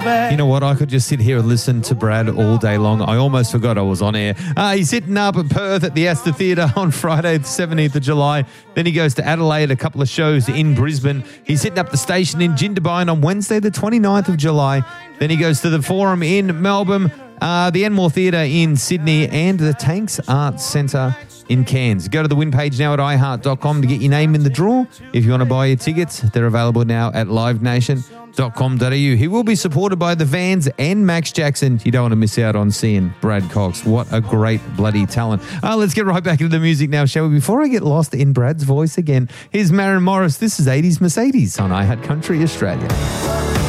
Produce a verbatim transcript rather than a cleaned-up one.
You know what? I could just sit here and listen to Brad all day long. I almost forgot I was on air. Uh, he's hitting up at Perth at the Astor Theatre on Friday, the seventeenth of July. Then he goes to Adelaide, a couple of shows in Brisbane. He's hitting up the station in Jindabyne on Wednesday, the twenty-ninth of July. Then he goes to the Forum in Melbourne, uh, the Enmore Theatre in Sydney, and the Tanks Arts Centre in Cairns. Go to the win page now at i heart dot com to get your name in the draw. If you want to buy your tickets, they're available now at live nation dot com dot a u. He will be supported by the Vans and Max Jackson. You don't want to miss out on seeing Brad Cox. What a great bloody talent. Uh, let's get right back into the music now, shall we? Before I get lost in Brad's voice again, here's Maren Morris. This is eighties Mercedes on iHeart Country Australia.